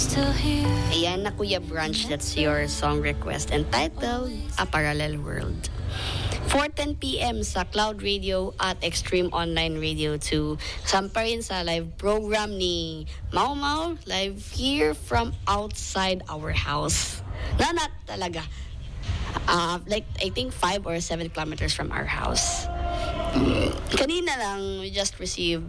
Ayan na Kuya Branch, that's your song request entitled A Parallel World. 4:10 p.m. sa Cloud Radio at Extreme Online Radio 2. Kasama pa rin sa live program ni Mau Mau, live here from outside our house. Not talaga. Like, I think 5 or 7 kilometers from our house. Kanina lang, we just received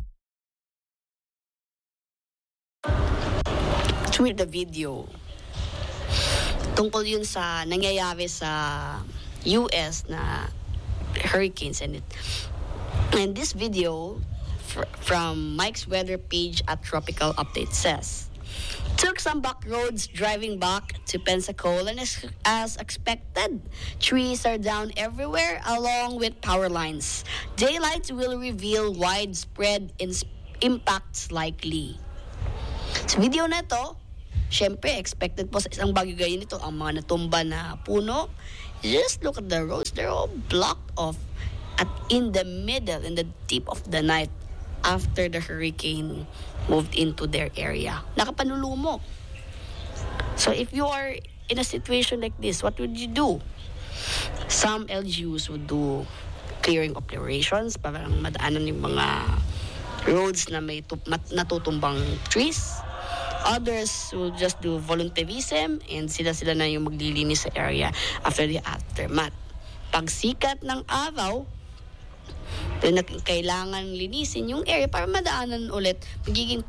with the video. Tungkol yun sa nangyayari sa US na hurricanes and this video from Mike's weather page at Tropical Update says, took some back roads driving back to Pensacola, and as expected, trees are down everywhere along with power lines. Daylight will reveal widespread impacts likely. Sa video na ito, syempre expected po sa isang bagyo gaya nito ang mga natumba na puno. Just look at the roads, they're all blocked off at in the middle, in the deep of the night after the hurricane moved into their area. Nakapanulumok. So if you are in a situation like this, what would you do? Some LGUs would do clearing operations para madaanan yung mga roads na may natutumbang trees. Others will just do volunteerism and sila na yung maglilinis sa area after the aftermath. Pag sikat ng araw, kailangan linisin yung area para madaanan ulit magiging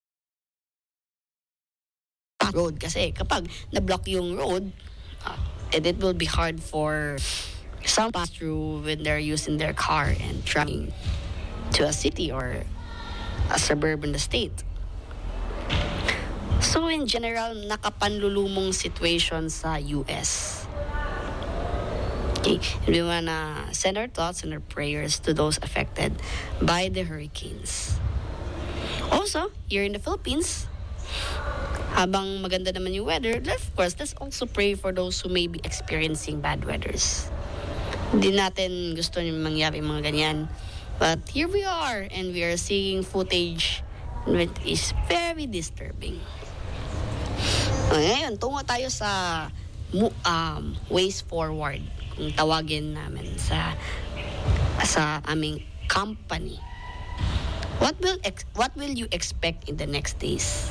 road. Kasi kapag na-block yung road, and it will be hard for some pass through when they're using their car and traveling to a city or a suburb in the state. So in general, nakapanlulumong situation sa US. Okay, and we wanna send our thoughts and our prayers to those affected by the hurricanes. Also, here in the Philippines, habang maganda naman yung weather, of course, let's also pray for those who may be experiencing bad weathers. Hindi natin gusto yung mangyari mga ganyan. But here we are, and we are seeing footage which is very disturbing. Ngayon, tungo tayo sa ways forward, kung tawagin namin sa aming company. What will you expect in the next days?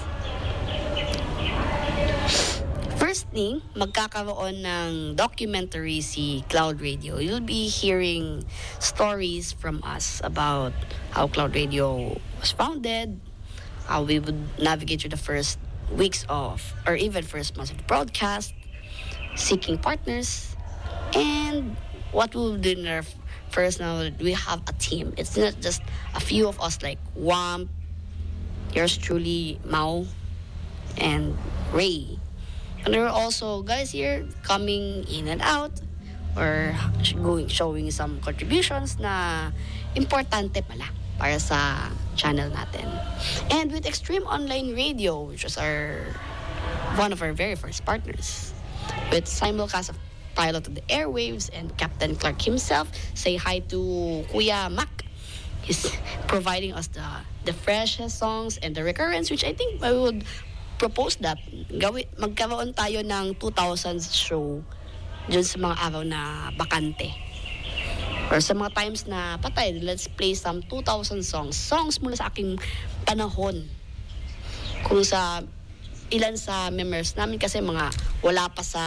First thing, magkakaroon ng documentary si Cloud Radio. You'll be hearing stories from us about how Cloud Radio was founded, how we would navigate through the first weeks of, or even first months of the broadcast, seeking partners, and what we'll do in our first now. We have a team. It's not just a few of us like Wamp, yours truly, Mau, and Ray. And there are also guys here coming in and out, or showing some contributions na importante pala para sa channel natin. And with Extreme Online Radio, which was one of our very first partners, with simulcast of pilot of the airwaves and Captain Clark himself, say hi to Kuya Mac. He's providing us the freshest songs and the recurrence, which I think I would propose that magkaroon tayo ng 2000s show dyan sa mga araw na bakante. Or sa mga times na patay, let's play some 2000 songs mula sa aking panahon. Kung sa ilan sa members namin kasi mga wala pa sa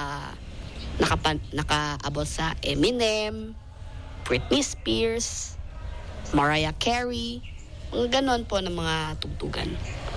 nakaabot sa Eminem, Britney Spears, Mariah Carey, mga ganon po ng mga tugtugan.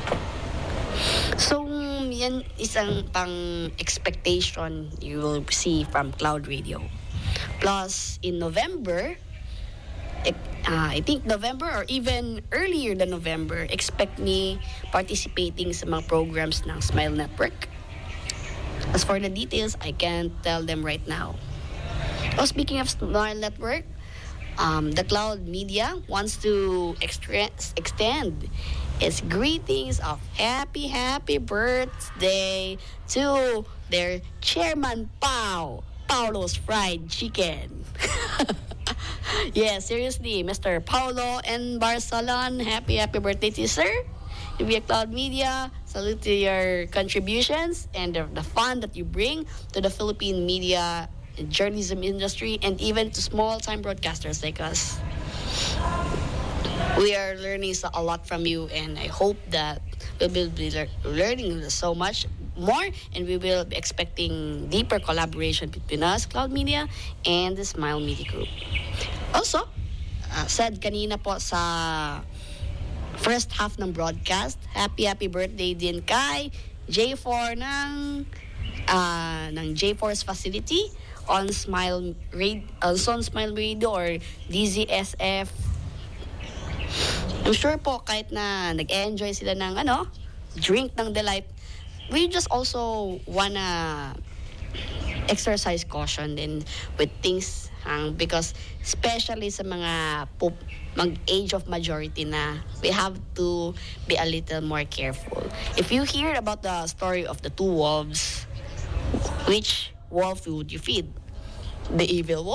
So, yan isang pang expectation you will see from Cloud Radio. Plus, in November, I think November or even earlier than November, expect me participating sa mga programs ng Smile Network. As for the details, I can't tell them right now. Oh, speaking of Smile Network, the Cloud Media wants to extend its greetings of happy birthday to their chairman, Paulo's Fried Chicken. Yeah, seriously, Mr. Paulo and Barsalan, happy birthday to you, sir. If you're Cloud Media, Salute to your contributions and the fun that you bring to the Philippine media and journalism industry, and even to small-time broadcasters like us. We are learning a lot from you, and I hope that we will be learning so much more, and we will be expecting deeper collaboration between us, Cloud Media, and the Smile Media Group. Also, said kanina po sa first half ng broadcast, happy birthday din kay J4 ng J4's facility on Smile Radio or DZSF. I'm sure po kahit na nag-enjoy sila ng drink ng delight, we just also wanna exercise caution din with things because especially sa mga mag-age of majority na, we have to be a little more careful. If you hear about the story of the two wolves, which wolf would you feed? The evil wolf